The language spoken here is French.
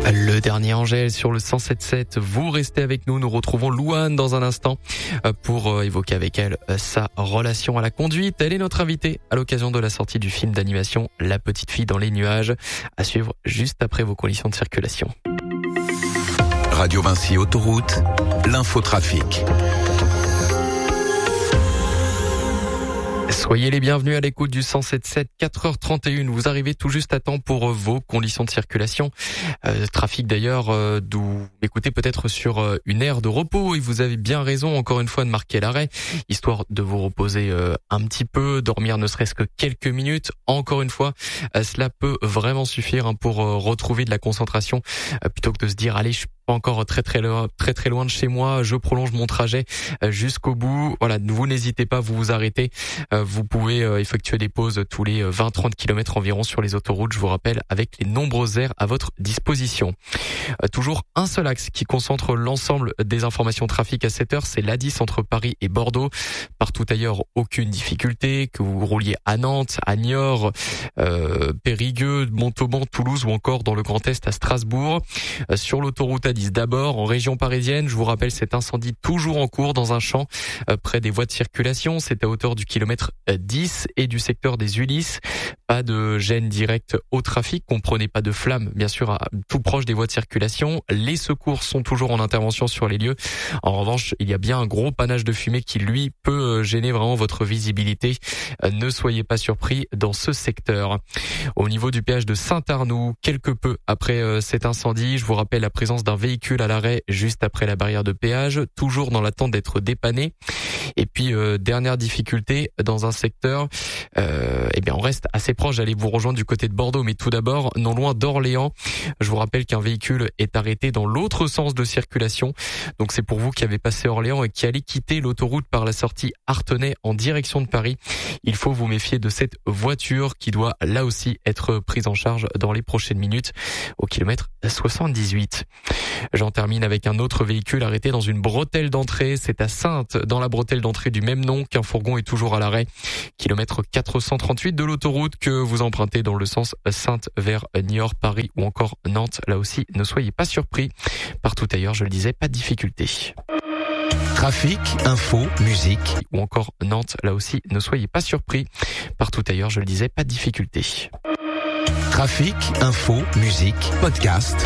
Le dernier Angèle sur le 107.7. Vous restez avec nous. Nous retrouvons Louane dans un instant pour évoquer avec elle sa relation à la conduite. Elle est notre invitée à l'occasion de la sortie du film d'animation La Petite Fille dans les nuages, à suivre juste après vos conditions de circulation. Radio Vinci Autoroute, l'infotrafic. Soyez les bienvenus à l'écoute du 107.7, 4h31. Vous arrivez tout juste à temps pour vos conditions de circulation. Trafic d'ailleurs, d'où écoutez peut-être sur une aire de repos. Et vous avez bien raison, encore une fois, de marquer l'arrêt, histoire de vous reposer un petit peu, dormir ne serait-ce que quelques minutes. Encore une fois, cela peut vraiment suffire pour retrouver de la concentration, plutôt que de se dire, allez, je suis pas encore très loin de chez moi, je prolonge mon trajet jusqu'au bout. Voilà, vous n'hésitez pas, vous vous arrêtez. Vous pouvez effectuer des pauses tous les 20-30 km environ sur les autoroutes, je vous rappelle, avec les nombreuses aires à votre disposition. Toujours un seul axe qui concentre l'ensemble des informations trafic à cette heure, c'est l'A10 entre Paris et Bordeaux. Partout ailleurs, aucune difficulté, que vous rouliez à Nantes, à Niort, Périgueux, Montauban, Toulouse ou encore dans le Grand Est à Strasbourg. Sur l'autoroute A10 d'abord, en région parisienne, je vous rappelle cet incendie toujours en cours dans un champ près des voies de circulation. C'est à hauteur du kilomètre 10 et du secteur des Ulysses. Pas de gêne directe au trafic, comprenez pas de flammes, bien sûr, tout proche des voies de circulation. Les secours sont toujours en intervention sur les lieux. En revanche, il y a bien un gros panache de fumée qui, lui, peut gêner vraiment votre visibilité. Ne soyez pas surpris dans ce secteur. Au niveau du péage de Saint-Arnoux, quelque peu après cet incendie, je vous rappelle la présence d'un véhicule à l'arrêt juste après la barrière de péage, toujours dans l'attente d'être dépanné. Et puis, dernière difficulté dans un secteur, on reste assez proche, j'allais vous rejoindre du côté de Bordeaux, mais tout d'abord, non loin d'Orléans. Je vous rappelle qu'un véhicule est arrêté dans l'autre sens de circulation. Donc c'est pour vous qui avez passé Orléans et qui allez quitter l'autoroute par la sortie Artenay en direction de Paris. Il faut vous méfier de cette voiture qui doit là aussi être prise en charge dans les prochaines minutes au kilomètre 78. J'en termine avec un autre véhicule arrêté dans une bretelle d'entrée. C'est à Saintes, dans la bretelle d'entrée du même nom, qu'un fourgon est toujours à l'arrêt. Kilomètre 438 de l'autoroute que vous empruntez dans le sens Saintes vers Niort, Paris ou encore Nantes. Là aussi, ne soyez pas surpris. Partout ailleurs, je le disais, pas de difficulté. Trafic, info, musique. Ou encore Nantes, là aussi, ne soyez pas surpris. Partout ailleurs, je le disais, pas de difficulté. Trafic, info, musique, podcast.